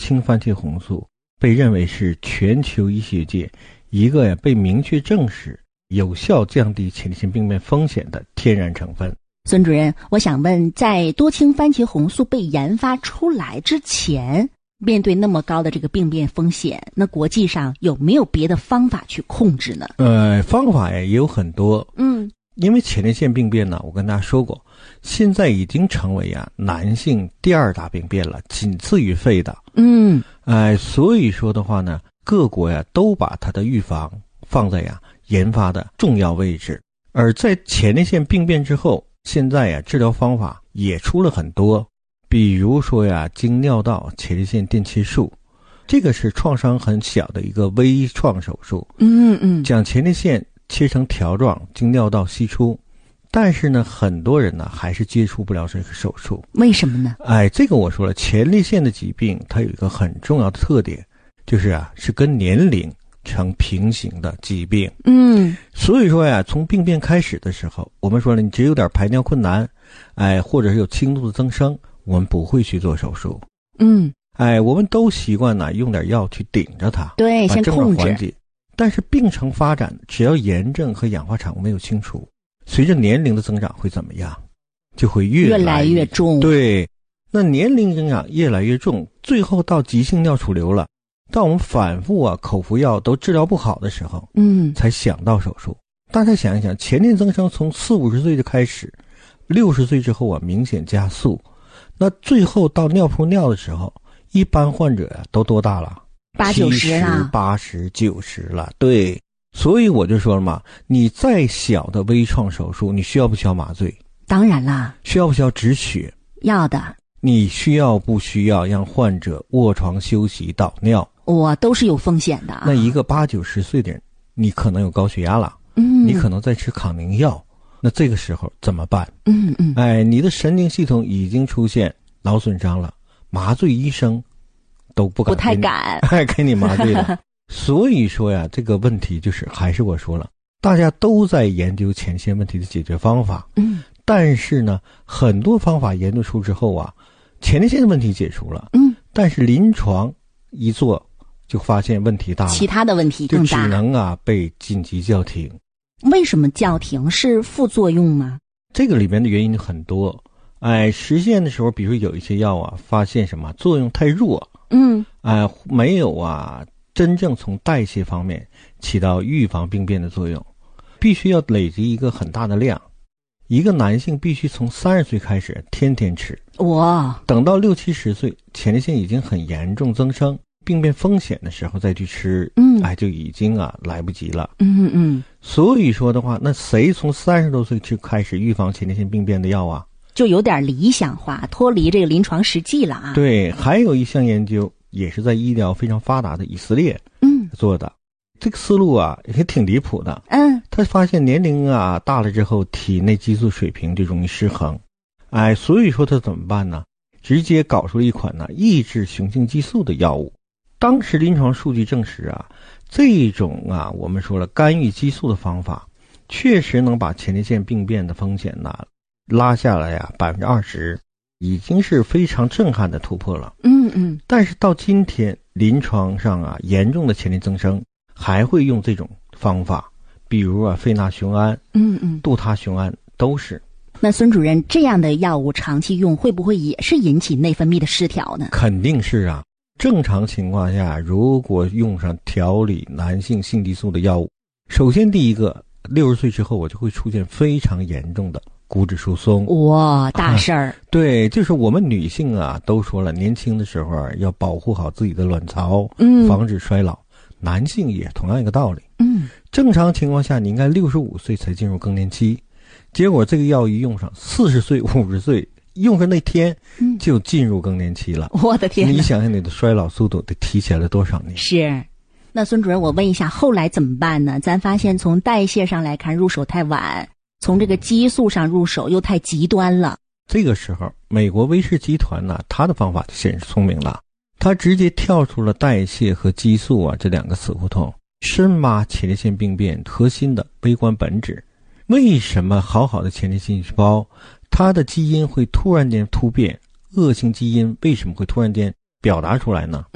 氢番茄红素被认为是全球医学界一个被明确证实有效降低前列腺病变风险的天然成分。 孙主任，我想问，在多氢番茄红素被研发出来之前，面对那么高的这个病变风险，那国际上有没有别的方法去控制呢？ 方法也有很多。因为前列腺病变呢，我跟大家说过，现在已经成为男性第2大病变了，仅次于肺的。所以说的话呢，各国都把它的预防放在研发的重要位置。而在前列腺病变之后，现在治疗方法也出了很多，比如说经尿道前列腺电切术，这个是创伤很小的一个微创手术。将前列腺切成条状，经尿道吸出。但是呢，很多人呢还是接触不了这个手术。为什么呢？这个我说了，前列腺的疾病它有一个很重要的特点，就是是跟年龄成平行的疾病。所以说从病变开始的时候，我们说了，你只有点排尿困难，或者是有轻度的增生，我们不会去做手术。我们都习惯用点药去顶着它， 对，先控制缓解。 但是病程发展，只要炎症和氧化产物没有清除，随着年龄的增长会怎么样？就会越来越重。对，那年龄增长越来越重，最后到急性尿储留了，到我们反复口服药都治疗不好的时候，才想到手术。大家想一想，前列增生从40-50岁就开始，60岁之后明显加速，那最后到尿铺尿的时候，一般患者都多大了？80-90了，80、90了。对，所以我就说了嘛，你再小的微创手术，你需要不需要麻醉？ 当然啦。 需要不需要止血？ 要的。你需要不需要让患者卧床休息导尿？ 我都是有风险的。 那一个80-90岁的人，你可能有高血压了，你可能在吃抗凝药，那这个时候怎么办？你的神经系统已经出现脑损伤了，麻醉医生都不太敢给你麻醉了。所以说这个问题就是还是我说了，大家都在研究前列腺问题的解决方法。但是呢，很多方法研究出之后前列腺的问题解除了，但是临床一做就发现问题大了， 其他的问题更大， 就只能被紧急叫停。 为什么叫停？是副作用吗？ 这个里面的原因很多。实现的时候，比如有一些药发现什么作用太弱，没有真正从代谢方面起到预防病变的作用，必须要累积一个很大的量。一个男性必须从30岁开始天天吃，等到60-70岁前列腺已经很严重增生病变风险的时候再去吃，就已经来不及了。所以说的话，那谁从30多岁就开始预防前列腺病变的药就有点理想化，脱离这个临床实际了对，还有一项研究也是在医疗非常发达的以色列做的，这个思路也挺离谱的。他发现年龄大了之后，体内激素水平就容易失衡。所以说他怎么办呢？直接搞出了一款抑制雄性激素的药物。当时临床数据证实这种我们说了干预激素的方法，确实能把前列腺病变的风险拉下来20%，已经是非常震撼的突破了。但是到今天临床上严重的前列增生还会用这种方法，比如费那雄胺、杜他雄胺都是。 那孙主任，这样的药物长期用会不会也是引起内分泌的失调呢？ 肯定是正常情况下，如果用上调理男性性激素的药物，首先第一个，60岁之后我就会出现非常严重的骨质疏松。 大事儿。 对，就是我们女性都说了，年轻的时候要保护好自己的卵巢，防止衰老。男性也同样一个道理。正常情况下你应该65岁才进入更年期，结果这个药一用上，40岁、50岁用上那天就进入更年期了。 我的天！ 你想想你的衰老速度得提前了多少年？ 是。那孙主任，我问一下，后来怎么办呢？咱发现从代谢上来看入手太晚，从这个激素上入手又太极端了。 这个时候美国威士集团他的方法就显示聪明了，他直接跳出了代谢和激素这两个死胡同，深挖前列腺病变核心的微观本质。为什么好的前列腺细胞它的基因会突然间突变，恶性基因为什么会突然间表达出来呢？